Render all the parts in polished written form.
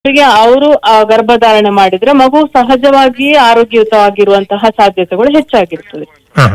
ಅವರು ಗರ್ಭಧಾರಣೆ ಮಾಡಿದ್ರೆ ಮಗು ಸಹಜವಾಗಿಯೇ ಆರೋಗ್ಯಯುತವಾಗಿರುವಂತಹ ಸಾಧ್ಯತೆಗಳು ಹೆಚ್ಚಾಗಿರ್ತದೆ.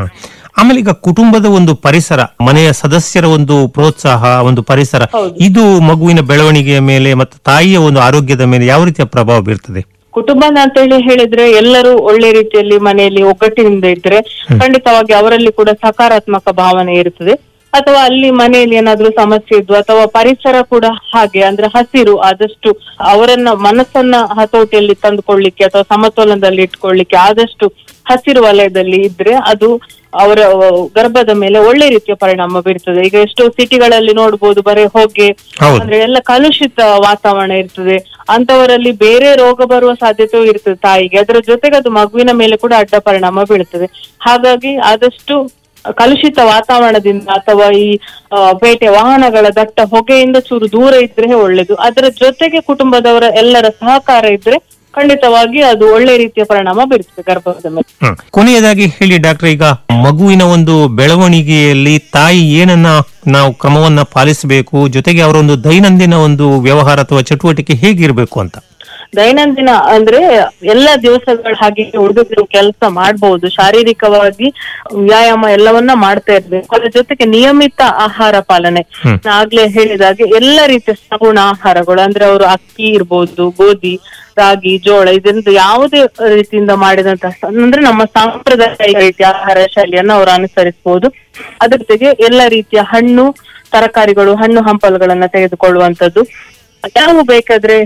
ಆಮೇಲೆ ಈಗ ಕುಟುಂಬದ ಒಂದು ಪರಿಸರ, ಮನೆಯ ಸದಸ್ಯರ ಒಂದು ಪ್ರೋತ್ಸಾಹ, ಒಂದು ಪರಿಸರ, ಇದು ಮಗುವಿನ ಬೆಳವಣಿಗೆಯ ಮೇಲೆ ಮತ್ತು ತಾಯಿಯ ಒಂದು ಆರೋಗ್ಯದ ಮೇಲೆ ಯಾವ ರೀತಿಯ ಪ್ರಭಾವ ಬೀರ್ತದೆ? ಕುಟುಂಬ ಅಂತ ಹೇಳಿದ್ರೆ ಎಲ್ಲರೂ ಒಳ್ಳೆ ರೀತಿಯಲ್ಲಿ ಮನೆಯಲ್ಲಿ ಒಗ್ಗಟ್ಟಿನಿಂದ ಇದ್ರೆ ಖಂಡಿತವಾಗಿ ಅವರಲ್ಲಿ ಕೂಡ ಸಕಾರಾತ್ಮಕ ಭಾವನೆ ಇರ್ತದೆ. ಅಥವಾ ಅಲ್ಲಿ ಮನೆಯಲ್ಲಿ ಏನಾದ್ರೂ ಸಮಸ್ಯೆ ಇದ್ವು ಅಥವಾ ಪರಿಸರ ಕೂಡ ಹಾಗೆ, ಅಂದ್ರೆ ಹಸಿರು ಆದಷ್ಟು ಅವರನ್ನ ಮನಸ್ಸನ್ನ ಹತೋಟಿಯಲ್ಲಿ ತಂದುಕೊಳ್ಳಿಕ್ಕೆ ಅಥವಾ ಸಮತೋಲನದಲ್ಲಿ ಇಟ್ಕೊಳ್ಳಿಕ್ಕೆ ಆದಷ್ಟು ಹಸಿರು ವಲಯದಲ್ಲಿ ಇದ್ರೆ ಅದು ಅವರ ಗರ್ಭದ ಮೇಲೆ ಒಳ್ಳೆ ರೀತಿಯ ಪರಿಣಾಮ ಬೀರ್ತದೆ. ಈಗ ಎಷ್ಟೋ ಸಿಟಿಗಳಲ್ಲಿ ನೋಡ್ಬೋದು ಬರೀ ಹೊಗೆ, ಅಂದ್ರೆ ಎಲ್ಲ ಕಲುಷಿತ ವಾತಾವರಣ ಇರ್ತದೆ. ಅಂತವರಲ್ಲಿ ಬೇರೆ ರೋಗ ಬರುವ ಸಾಧ್ಯತೆಯೂ ಇರ್ತದೆ ತಾಯಿಗೆ, ಅದರ ಜೊತೆಗೆ ಅದು ಮಗುವಿನ ಮೇಲೆ ಕೂಡ ಅಡ್ಡ ಪರಿಣಾಮ ಬೀಳ್ತದೆ. ಹಾಗಾಗಿ ಆದಷ್ಟು ಕಲುಷಿತ ವಾತಾವರಣದಿಂದ ಅಥವಾ ಈ ಪೇಟೆ ವಾಹನಗಳ ದಟ್ಟ ಹೊಗೆಯಿಂದ ಚೂರು ದೂರ ಇದ್ರೆ ಒಳ್ಳೇದು. ಅದರ ಜೊತೆಗೆ ಕುಟುಂಬದವರ ಎಲ್ಲರ ಸಹಕಾರ ಇದ್ರೆ ಖಂಡಿತವಾಗಿ ಅದು ಒಳ್ಳೆ ರೀತಿಯ ಪರಿಣಾಮ ಬೀರ್ತದೆ ಗರ್ಭದ ಮೇಲೆ. ಕೊನೆಯದಾಗಿ ಹೇಳಿ ಡಾಕ್ಟರ್, ಈಗ ಮಗುವಿನ ಒಂದು ಬೆಳವಣಿಗೆಯಲ್ಲಿ ತಾಯಿ ಏನನ್ನ ನಾವು ಕ್ರಮವನ್ನ ಪಾಲಿಸಬೇಕು, ಜೊತೆಗೆ ಅವರ ಒಂದು ದೈನಂದಿನ ಒಂದು ವ್ಯವಹಾರ ಅಥವಾ ಚಟುವಟಿಕೆ ಹೇಗಿರ್ಬೇಕು ಅಂತ? ದೈನಂದಿನ ಅಂದ್ರೆ ಎಲ್ಲ ದಿವಸಗಳ ಹಾಗೆ ಹುಡುಗರು ಕೆಲಸ ಮಾಡಬಹುದು, ಶಾರೀರಿಕವಾಗಿ ವ್ಯಾಯಾಮ ಎಲ್ಲವನ್ನ ಮಾಡ್ತಾ ಇರ್ಬೇಕು. ಅದ್ರ ಜೊತೆಗೆ ನಿಯಮಿತ ಆಹಾರ ಪಾಲನೆ, ಆಗ್ಲೇ ಹೇಳಿದಾಗೆ ಎಲ್ಲ ರೀತಿಯ ಸಗುಣ ಆಹಾರಗಳು, ಅಂದ್ರೆ ಅವರು ಅಕ್ಕಿ ಇರ್ಬೋದು, ಗೋಧಿ, ರಾಗಿ, ಜೋಳ, ಇದರಿಂದ ಯಾವುದೇ ರೀತಿಯಿಂದ ಮಾಡಿದಂತಹ ಅಂದ್ರೆ ನಮ್ಮ ಸಾಂಪ್ರದಾಯಿಕ ರೀತಿಯ ಆಹಾರ ಶೈಲಿಯನ್ನು ಅವರು ಅನುಸರಿಸಬಹುದು. ಅದ್ರ ಜೊತೆಗೆ ಎಲ್ಲ ರೀತಿಯ ಹಣ್ಣು ತರಕಾರಿಗಳು, ಹಣ್ಣು ಹಂಪಲುಗಳನ್ನ ತೆಗೆದುಕೊಳ್ಳುವಂಥದ್ದು. ಯಾವ ಬೇಕಾದ್ರೆ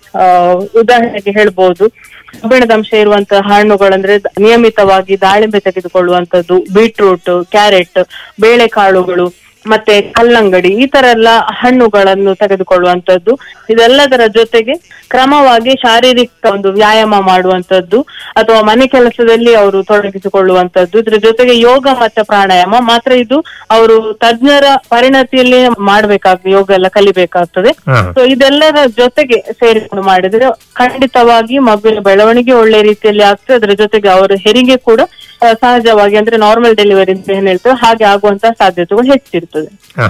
ಉದಾಹರಣೆಗೆ ಹೇಳ್ಬೋದು, ಕಬ್ಬಿಣದ ಅಂಶ ಇರುವಂತಹ ಹಣ್ಣುಗಳಂದ್ರೆ ನಿಯಮಿತವಾಗಿ ದಾಳಿಂಬೆ ತೆಗೆದುಕೊಳ್ಳುವಂಥದ್ದು, ಬೀಟ್ರೂಟ್, ಕ್ಯಾರೆಟ್, ಬೇಳೆಕಾಳುಗಳು, ಮತ್ತೆ ಕಲ್ಲಂಗಡಿ, ಈ ತರ ಎಲ್ಲ ಹಣ್ಣುಗಳನ್ನು ತೆಗೆದುಕೊಳ್ಳುವಂಥದ್ದು. ಇದೆಲ್ಲದರ ಜೊತೆಗೆ ಕ್ರಮವಾಗಿ ಶಾರೀರಿಕ ಒಂದು ವ್ಯಾಯಾಮ ಮಾಡುವಂಥದ್ದು ಅಥವಾ ಮನೆ ಕೆಲಸದಲ್ಲಿ ಅವರು ತೊಡಗಿಸಿಕೊಳ್ಳುವಂಥದ್ದು. ಇದ್ರ ಜೊತೆಗೆ ಯೋಗ ಮತ್ತೆ ಪ್ರಾಣಾಯಾಮ, ಮಾತ್ರ ಇದು ಅವರು ತಜ್ಞರ ಪರಿಣತಿಯಲ್ಲಿ ಮಾಡ್ಬೇಕಾಗ್ತದೆ, ಯೋಗ ಎಲ್ಲ ಕಲಿಬೇಕಾಗ್ತದೆ. ಸೊ ಇದೆಲ್ಲರ ಜೊತೆಗೆ ಸೇರಿಕೊಂಡು ಮಾಡಿದ್ರೆ ಖಂಡಿತವಾಗಿ ಮಗುವಿನ ಬೆಳವಣಿಗೆ ಒಳ್ಳೆ ರೀತಿಯಲ್ಲಿ ಆಗ್ತದೆ. ಅದ್ರ ಜೊತೆಗೆ ಅವರ ಹೆರಿಗೆ ಕೂಡ ಸಹಜವಾಗಿ, ಅಂದ್ರೆ ನಾರ್ಮಲ್ ಡೆಲಿವರಿ ಅಂತ ಏನ್ ಹೇಳ್ತೇವೆ ಹಾಗೆ ಆಗುವಂತಹ ಸಾಧ್ಯತೆಗಳು ಹೆಚ್ಚಿರ್ತದೆ.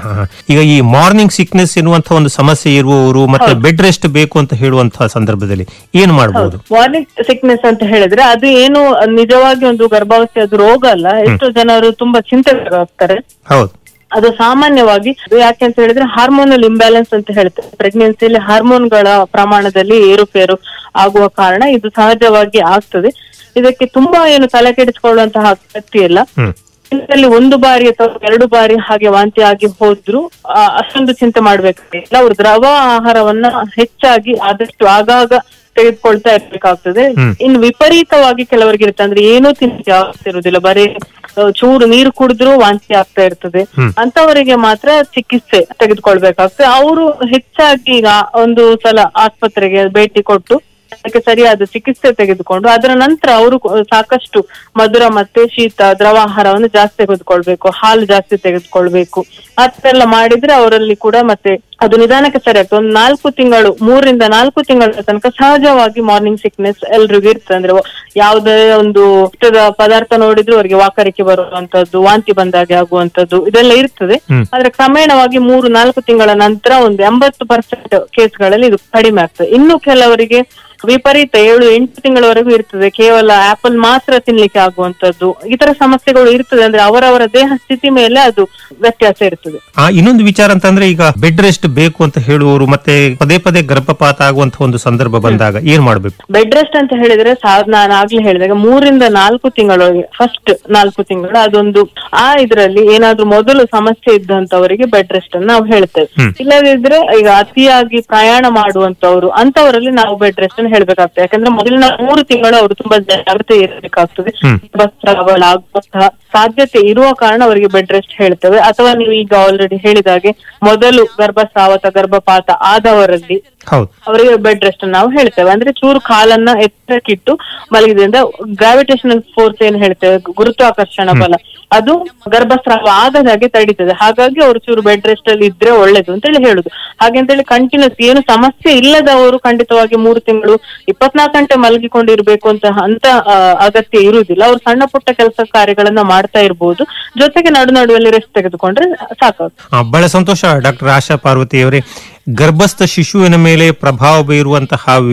ಈಗ ಈ ಮಾರ್ನಿಂಗ್ ಸಿಕ್ನೆಸ್ ಎನ್ನುವಂತಹ ಒಂದು ಸಮಸ್ಯೆ ಇರುವವರು ಮತ್ತೆ ಬೆಡ್ ರೆಸ್ಟ್ ಬೇಕು ಅಂತ ಹೇಳುವಂತಹ ಸಂದರ್ಭದಲ್ಲಿ ಏನು ಮಾಡಬಹುದು? ಮಾರ್ನಿಂಗ್ ಸಿಕ್ನೆಸ್ ಅಂತ ಹೇಳಿದ್ರೆ ಅದು ಏನು ನಿಜವಾಗಿ ಒಂದು ಗರ್ಭಾವಸ್ಥೆ, ಅದು ರೋಗ ಅಲ್ಲ. ಎಷ್ಟೋ ಜನರು ತುಂಬಾ ಚಿಂತೆಗಾಗ್ತಾರೆ. ಹೌದು, ಅದು ಸಾಮಾನ್ಯವಾಗಿ ಯಾಕೆಂತ ಹೇಳಿದ್ರೆ ಹಾರ್ಮೋನಲ್ ಇಂಬ್ಯಾಲೆನ್ಸ್ ಅಂತ ಹೇಳ್ತೇವೆ. ಪ್ರೆಗ್ನೆನ್ಸಿಯಲ್ಲಿ ಹಾರ್ಮೋನ್ಗಳ ಪ್ರಮಾಣದಲ್ಲಿ ಏರುಪೇರು ಆಗುವ ಕಾರಣ ಇದು ಸಹಜವಾಗಿ ಆಗ್ತದೆ. ಇದಕ್ಕೆ ತುಂಬಾ ಏನು ತಲೆ ಕೆಡಿಸಿಕೊಳ್ಳುವಂತಹ ಅಗತ್ಯ ಇಲ್ಲ. ಇದರಲ್ಲಿ ಒಂದು ಬಾರಿ ಅಥವಾ 2 ಬಾರಿ ಹಾಗೆ ವಾಂತಿ ಆಗಿ ಹೋದ್ರು ಅಷ್ಟೊಂದು ಚಿಂತೆ ಮಾಡ್ಬೇಕಾಗಿಲ್ಲ. ಅವ್ರು ದ್ರವ ಆಹಾರವನ್ನ ಹೆಚ್ಚಾಗಿ ಆದಷ್ಟು ಆಗಾಗ ತೆಗೆದುಕೊಳ್ತಾ ಇರ್ಬೇಕಾಗ್ತದೆ. ಇನ್ನು ವಿಪರೀತವಾಗಿ ಕೆಲವರಿಗೆ ಇರುತ್ತೆ, ಅಂದ್ರೆ ಏನೂ ತಿನ್ನಿಕ್ಕೆ ಆಗ್ತಿರುವುದಿಲ್ಲ, ಬರೀ ಚೂರು ನೀರು ಕುಡಿದ್ರು ವಾಂತಿ ಆಗ್ತಾ ಇರ್ತದೆ. ಅಂತವರಿಗೆ ಮಾತ್ರ ಚಿಕಿತ್ಸೆ ತೆಗೆದುಕೊಳ್ಬೇಕಾಗ್ತದೆ. ಅವರು ಹೆಚ್ಚಾಗಿ ಈಗ ಒಂದು ಸಲ ಆಸ್ಪತ್ರೆಗೆ ಭೇಟಿ ಕೊಟ್ಟು ಅದಕ್ಕೆ ಸರಿಯಾದ ಚಿಕಿತ್ಸೆ ತೆಗೆದುಕೊಂಡು ಅದರ ನಂತರ ಅವರು ಸಾಕಷ್ಟು ಮಧುರ ಮತ್ತೆ ಶೀತ ದ್ರವ ಆಹಾರವನ್ನು ಜಾಸ್ತಿ ತೆಗೆದುಕೊಳ್ಬೇಕು, ಹಾಲು ಜಾಸ್ತಿ ತೆಗೆದುಕೊಳ್ಬೇಕು. ಅಷ್ಟೆಲ್ಲ ಮಾಡಿದ್ರೆ ಅವರಲ್ಲಿ ಕೂಡ ಮತ್ತೆ ಅದು ನಿಧಾನಕ್ಕೆ ಸರಿ ಆಗ್ತದೆ. ಒಂದು 4 ತಿಂಗಳು, 3 ರಿಂದ 4 ತಿಂಗಳ ತನಕ ಸಹಜವಾಗಿ ಮಾರ್ನಿಂಗ್ ಸಿಕ್ನೆಸ್ ಎಲ್ರಿಗೂ ಇರ್ತದೆ. ಅಂದ್ರೆ ಯಾವುದೇ ಒಂದು ಪದಾರ್ಥ ನೋಡಿದ್ರು ಅವರಿಗೆ ವಾಕರಿಕೆ ಬರುವಂತದ್ದು, ವಾಂತಿ ಬಂದಾಗೆ ಆಗುವಂತದ್ದು ಇದೆಲ್ಲ ಇರ್ತದೆ. ಆದ್ರೆ ಕ್ರಮೇಣವಾಗಿ 3-4 ತಿಂಗಳ ನಂತರ ಒಂದು 80% ಕೇಸ್ಗಳಲ್ಲಿ ಇದು ಕಡಿಮೆ ಆಗ್ತದೆ. ಇನ್ನು ಕೆಲವರಿಗೆ ವಿಪರೀತ 7-8 ತಿಂಗಳವರೆಗೂ ಇರ್ತದೆ, ಕೇವಲ ಆಪಲ್ ಮಾತ್ರ ತಿನ್ಲಿಕ್ಕೆ ಆಗುವಂತದ್ದು. ಈ ತರ ಸಮಸ್ಯೆಗಳು ಇರ್ತದೆ. ಅಂದ್ರೆ ಅವರವರ ದೇಹ ಸ್ಥಿತಿ ಮೇಲೆ ಅದು ವ್ಯತ್ಯಾಸ ಇರ್ತದೆ. ಇನ್ನೊಂದು ವಿಚಾರ ಅಂತಂದ್ರೆ, ಈಗ ಬೆಡ್ ರೆಸ್ಟ್ ಬೇಕು ಅಂತ ಹೇಳುವವರು ಮತ್ತೆ ಪದೇ ಪದೇ ಗರ್ಭಪಾತ ಆಗುವಂತಹ ಒಂದು ಸಂದರ್ಭ ಬಂದಾಗ ಏನ್ ಮಾಡ್ಬೇಕು? ಬೆಡ್ ರೆಸ್ಟ್ ಅಂತ ಹೇಳಿದ್ರೆ ನಾನು ಆಗ್ಲೇ ಹೇಳಿದಾಗ 3 ರಿಂದ 4 ತಿಂಗಳವರೆಗೆ, ಫಸ್ಟ್ 4 ತಿಂಗಳು ಅದೊಂದು ಇದರಲ್ಲಿ ಏನಾದ್ರೂ ಮೊದಲು ಸಮಸ್ಯೆ ಇದ್ದಂತವರಿಗೆ ಬೆಡ್ ರೆಸ್ಟ್ ಅನ್ನು ನಾವು ಹೇಳ್ತೇವೆ. ಇಲ್ಲದಿದ್ರೆ ಈಗ ಅತಿಯಾಗಿ ಪ್ರಯಾಣ ಮಾಡುವಂತವ್ರು ಅಂತವರಲ್ಲಿ ನಾವು ಬೆಡ್ ರೆಸ್ಟ್ ಅನ್ನು ಹೇಳ್ಬೇಕಾಗ್ತದೆ. ಯಾಕಂದ್ರೆ ಮೊದಲಿನ 3 ತಿಂಗಳು ಅವರು ತುಂಬಾ ಜಾಗ್ರತೆ ಇರಬೇಕಾಗ್ತದೆ. ಆಗುವಂತಹ ಸಾಧ್ಯತೆ ಇರುವ ಕಾರಣ ಅವರಿಗೆ ಬೆಡ್ ರೆಸ್ಟ್ ಹೇಳ್ತೇವೆ. ಅಥವಾ ನೀವು ಈಗ ಆಲ್ರೆಡಿ ಹೇಳಿದಾಗೆ ಮೊದಲು ಗರ್ಭಸ್ರಾವ ಅಥವಾ ಗರ್ಭಪಾತ ಆದವರಲ್ಲಿ ಅವರಿಗೆ ಬೆಡ್ ರೆಸ್ಟ್ ನಾವು ಹೇಳ್ತೇವೆ. ಅಂದ್ರೆ ಚೂರು ಕಾಲನ್ನ ಎತ್ತರಕ್ಕಿಟ್ಟು ಮಲಗಿದ್ರಿಂದ ಗ್ರಾವಿಟೇಷನಲ್ ಫೋರ್ಸ್ ಏನ್ ಹೇಳ್ತೇವೆ, ಗುರುತ್ವಾಕರ್ಷಣ ಬಲ, ಅದು ಗರ್ಭಸ್ರಾವ ಆಗದಾಗೆ ತಡೀತದೆ. ಹಾಗಾಗಿ ಅವರು ಚೂರು ಬೆಡ್ ರೆಸ್ಟ್ ಅಲ್ಲಿ ಇದ್ರೆ ಒಳ್ಳೇದು ಅಂತ ಹೇಳಿ ಹೇಳುದು. ಹಾಗೆಂತೇಳಿ ಕಂಟಿನ್ಯೂಸ್ ಏನು ಸಮಸ್ಯೆ ಇಲ್ಲದವರು ಖಂಡಿತವಾಗಿ 3 ತಿಂಗಳು 24 ಗಂಟೆ ಮಲಗಿಕೊಂಡಿರ್ಬೇಕು ಅಂತ ಅಗತ್ಯ ಇರುವುದಿಲ್ಲ. ಅವ್ರು ಸಣ್ಣ ಪುಟ್ಟ ಕೆಲಸ ಕಾರ್ಯಗಳನ್ನ ಮಾಡ್ತಾ ಇರ್ಬೋದು, ಜೊತೆಗೆ ನಡುವಲ್ಲಿ ರೆಸ್ಟ್ ತೆಗೆದುಕೊಂಡ್ರೆ ಸಾಕಾಗುತ್ತೆ. ಬಹಳ ಸಂತೋಷ ಡಾಕ್ಟರ್ ಆಶಾ ಪಾರ್ವತಿ ಅವರೇ. ಗರ್ಭಸ್ಥ ಶಿಶುವಿನ ಮೇಲೆ ಪ್ರಭಾವ ಬೀರುವಂತಹ